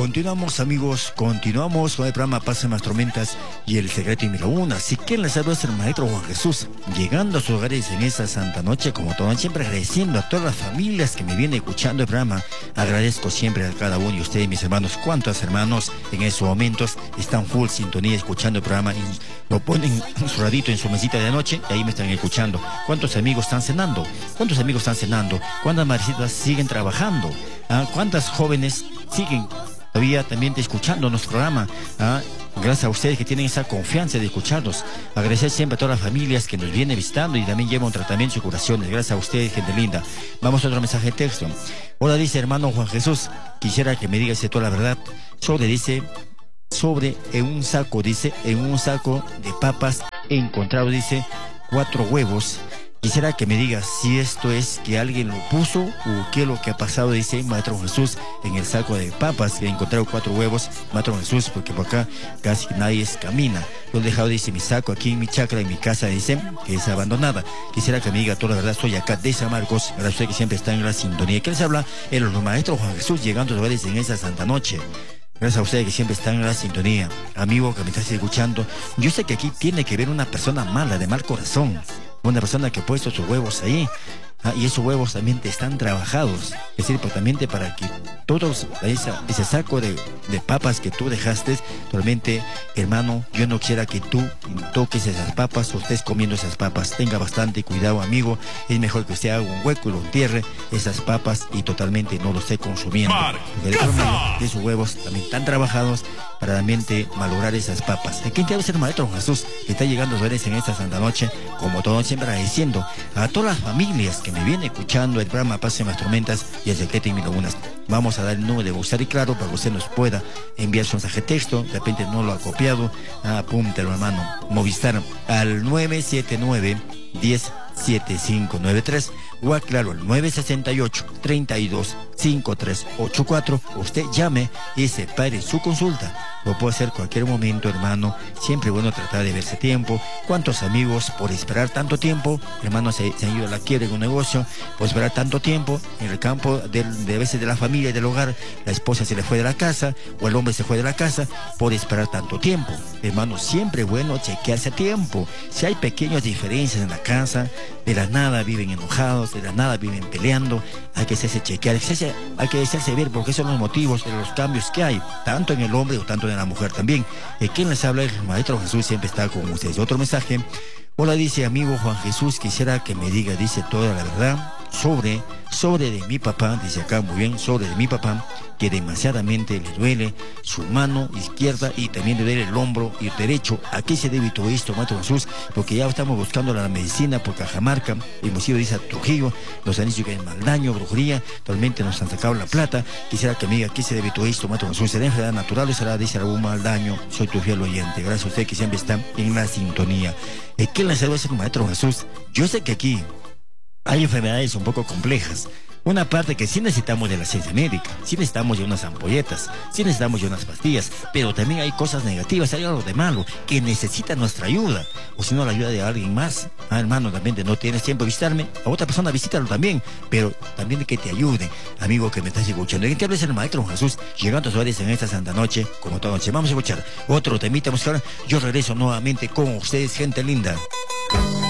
continuamos, amigos, continuamos con el programa Paz en las Tormentas y el secreto número 1. Así que les saluda el maestro Juan Jesús, llegando a sus hogares en esta santa noche, como todo, siempre agradeciendo a todas las familias que me vienen escuchando el programa. Agradezco siempre a cada uno de ustedes, mis hermanos. ¿Cuántos hermanos en estos momentos están full sintonía escuchando el programa y lo ponen en su radito, en su mesita de noche, y ahí me están escuchando? ¿Cuántos amigos están cenando? ¿Cuántos amigos están cenando? ¿Cuántas madrecitas siguen trabajando? ¿Cuántas jóvenes siguen todavía también escuchando nuestro programa? Gracias a ustedes que tienen esa confianza de escucharnos. Agradecer siempre a todas las familias que nos vienen visitando y también llevan tratamientos y curaciones. Gracias a ustedes, gente linda. Vamos a otro mensaje de texto. Hola, dice hermano Juan Jesús, quisiera que me digas toda la verdad sobre en un saco de papas he encontrado, dice, 4 huevos. Quisiera que me digas si esto es que alguien lo puso o qué es lo que ha pasado, dice Maestro Jesús, en el saco de papas que he encontrado 4 huevos, Maestro Jesús, porque por acá casi nadie camina. Lo he dejado, dice, mi saco aquí en mi chacra, en mi casa, dice, que es abandonada. Quisiera que me diga toda la verdad. Soy acá de San Marcos, para usted que siempre está en la sintonía. ¿Qué les habla? El Maestro Juan Jesús, llegando a los hogares en esa santa noche. Gracias a ustedes que siempre están en la sintonía. Amigo que me estás escuchando, yo sé que aquí tiene que ver una persona mala, de mal corazón. Una persona que ha puesto sus huevos ahí, y esos huevos también están trabajados. Es decir, también para que todos, ese saco de papas que tú dejaste, realmente, hermano, yo no quisiera que tú toques esas papas o estés comiendo esas papas. Tenga bastante cuidado, amigo. Es mejor que usted haga un hueco y lo entierre, esas papas, y totalmente no lo esté consumiendo. Porque de forma manera, esos huevos también están trabajados para realmente malograr esas papas. ¿Quién te va a ser Maestro Jesús, que está llegando a sus hogares en esta santa noche? Como todo, siempre agradeciendo a todas las familias que me vienen escuchando el programa Paz en las Tormentas y el secreto número 1. Vamos a dar el número de Movistar y Claro para que usted nos pueda enviar su mensaje de texto. De repente no lo ha copiado, apúntelo, hermano. Movistar al 979 107593 o a Claro al 968 32 5384. Usted llame y separe su consulta. Lo puede hacer cualquier momento, hermano. Siempre bueno tratar de verse tiempo. ¿Cuántos amigos por esperar tanto tiempo, hermano, se han ido a la quiebra en un negocio por esperar tanto tiempo en el campo de veces de la familia y del hogar? La esposa se le fue de la casa o el hombre se fue de la casa por esperar tanto tiempo. Hermano, siempre bueno chequearse a tiempo. Si hay pequeñas diferencias en la casa, de la nada viven enojados, de la nada viven peleando, hay que hacerse chequear, hay que hacerse ver, porque esos son los motivos de los cambios que hay, tanto en el hombre o tanto en la mujer también. ¿Quién les habla? El Maestro Jesús siempre está con ustedes. Otro mensaje. Hola, dice amigo Juan Jesús, quisiera que me diga, dice, toda la verdad sobre de mi papá, dice acá muy bien, sobre de mi papá, que demasiadamente le duele su mano izquierda y también le duele el hombro y el derecho. ¿A qué se debe todo esto, Maestro Jesús? Porque ya estamos buscando la medicina por Cajamarca, hemos ido, dice, a Trujillo, nos han dicho que hay mal daño, brujería, actualmente nos han sacado la plata. Quisiera que me diga, ¿a qué se debe todo esto, Maestro Jesús? ¿Será enfermedad natural o será, dice, algún mal daño? Soy tu fiel oyente. Gracias a usted que siempre está en la sintonía. ¿Quién le saluda, Maestro Jesús? Yo sé que aquí hay enfermedades un poco complejas. Una parte que sí necesitamos de la ciencia médica, sí necesitamos de unas ampolletas, sí necesitamos de unas pastillas, pero también hay cosas negativas, hay algo de malo que necesita nuestra ayuda, o si no la ayuda de alguien más. Hermano, también no tienes tiempo de visitarme, a otra persona visítalo también, pero también de que te ayude, amigo que me estás escuchando. ¿En qué habla el Maestro Jesús? Llegando a sus hogares en esta santa noche, como toda noche. Vamos a escuchar otro temita musical. Yo regreso nuevamente con ustedes, gente linda.